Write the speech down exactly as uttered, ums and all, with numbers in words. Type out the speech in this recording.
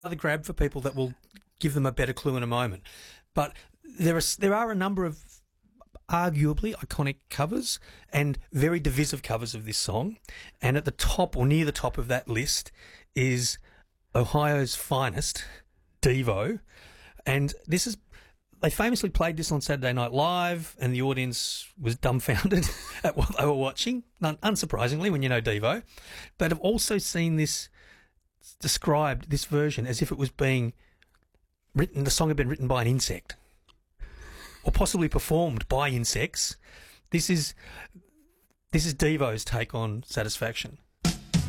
another grab for people that will give them a better clue in a moment. But there are there are a number of arguably iconic covers and very divisive covers of this song. And at the top or near the top of that list is Ohio's finest, Devo. And this is, they famously played this on Saturday Night Live and the audience was dumbfounded at what they were watching, unsurprisingly when you know Devo. But I've also seen this described, this version, as if it was being written, the song had been written by an insect or possibly performed by insects. This is this is Devo's take on Satisfaction.